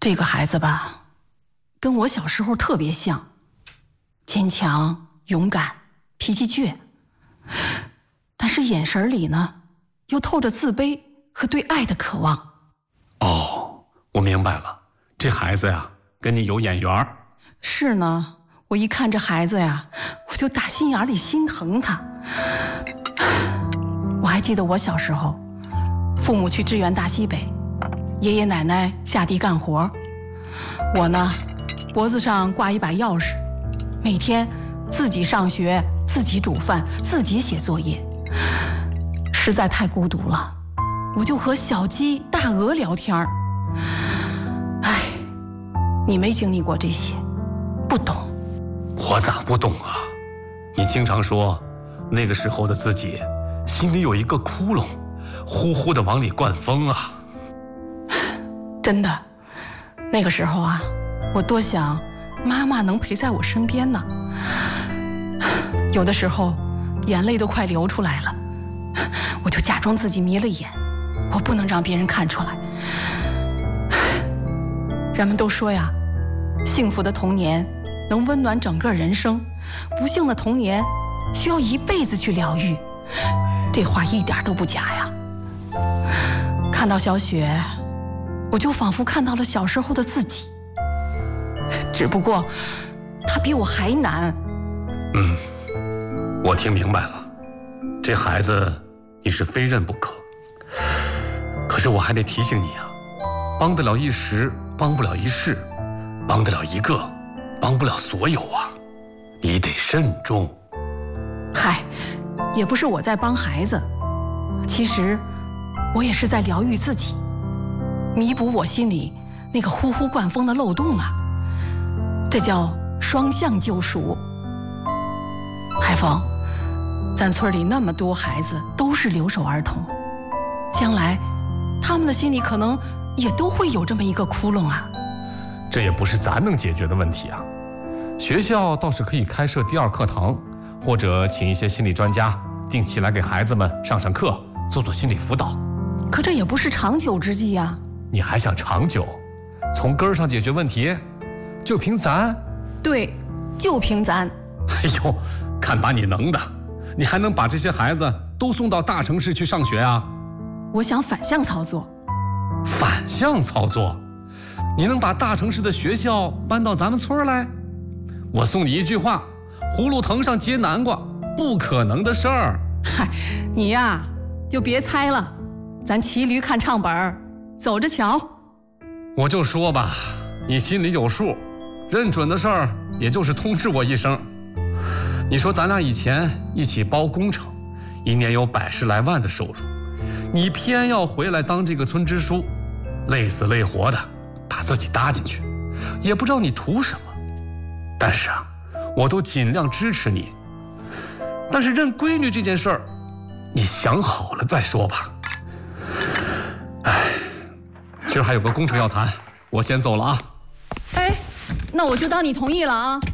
这个孩子吧，跟我小时候特别像，坚强、勇敢，脾气倔，但是眼神里呢，又透着自卑和对爱的渴望。 哦，我明白了，这孩子呀，跟你有眼缘。 是呢，我一看这孩子呀，我就打心眼里心疼他。我还记得我小时候，父母去支援大西北，爷爷奶奶下地干活，我呢，脖子上挂一把钥匙，每天自己上学，自己煮饭，自己写作业，实在太孤独了，我就和小鸡、大鹅聊天儿。哎，你没经历过这些，不懂。 我咋不懂啊？你经常说，那个时候的自己心里有一个窟窿，呼呼的往里灌风啊。 真的，那个时候啊，我多想妈妈能陪在我身边呢。有的时候眼泪都快流出来了，我就假装自己迷了眼，我不能让别人看出来。人们都说呀，幸福的童年能温暖整个人生，不幸的童年需要一辈子去疗愈。这话一点都不假呀。看到小雪，我就仿佛看到了小时候的自己，只不过她比我还难。 我听明白了，这孩子你是非认不可。可是我还得提醒你啊，帮得了一时，帮不了一世，帮得了一个，帮不了所有啊，你得慎重。 嗨，也不是我在帮孩子，其实我也是在疗愈自己，弥补我心里那个呼呼灌风的漏洞啊，这叫双向救赎。海峰，咱村里那么多孩子都是留守儿童，将来他们的心里可能也都会有这么一个窟窿啊。 这也不是咱能解决的问题啊。学校倒是可以开设第二课堂，或者请一些心理专家定期来给孩子们上上课，做做心理辅导。 可这也不是长久之计呀。 你还想长久？从根儿上解决问题？就凭咱？ 对，就凭咱。 哎呦，看把你能的，你还能把这些孩子都送到大城市去上学啊？ 我想反向操作。 反向操作？你能把大城市的学校搬到咱们村来？我送你一句话，葫芦藤上结南瓜，不可能的事儿。 嗨，你呀就别猜了，咱骑驴看唱本，走着瞧。 我就说吧，你心里有数，认准的事儿也就是通知我一声。你说咱俩以前一起包工程，一年有100来万的收入，你偏要回来当这个村支书，累死累活的把自己搭进去，也不知道你图什么。但是啊，我都尽量支持你。但是认闺女这件事儿，你想好了再说吧。哎，今儿还有个工程要谈，我先走了啊。 哎，那我就当你同意了啊。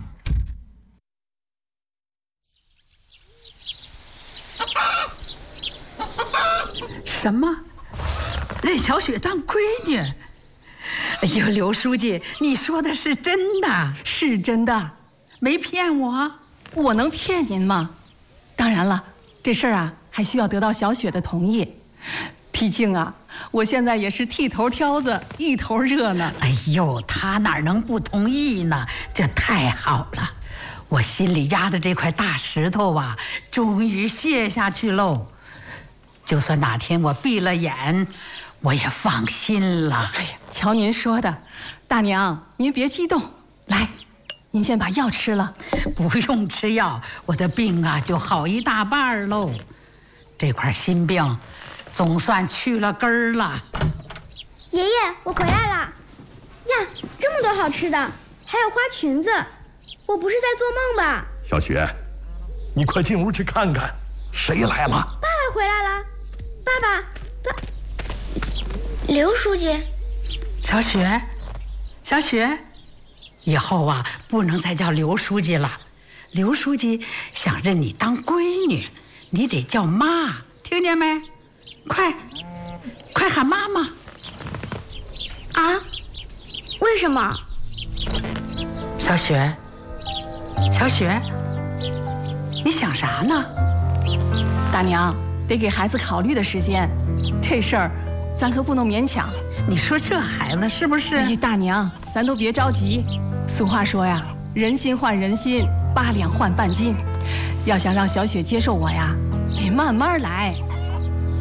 什么？认小雪当闺女？哎呦，刘书记，你说的是真的？ 是真的， 没骗我？ 我能骗您吗？当然了，这事儿啊还需要得到小雪的同意。毕竟啊，我现在也是剃头挑子一头热呢。 哎呦，她哪能不同意呢？这太好了，我心里压的这块大石头啊，终于卸下去喽。就算哪天我闭了眼，我也放心了。 哎呀，瞧您说的，大娘您别激动，来，您先把药吃了。 不用吃药，我的病啊就好一大半喽。这块心病总算去了根儿了。 爷爷，我回来了呀！这么多好吃的，还有花裙子，我不是在做梦吧？ 小雪，你快进屋去看看，谁来了？ 爸爸回来了。爸，刘书记。 小雪，小雪，以后啊不能再叫刘书记了。刘书记想认你当闺女，你得叫妈，听见没？快喊妈妈！ 啊？为什么？ 小雪，小雪，你想啥呢？ 大娘，得给孩子考虑的时间，这事儿咱可不能勉强。 你说这孩子是不是？ 哎，大娘，咱都别着急。俗话说呀，人心换人心，8两换半斤。要想让小雪接受我呀，得慢慢来。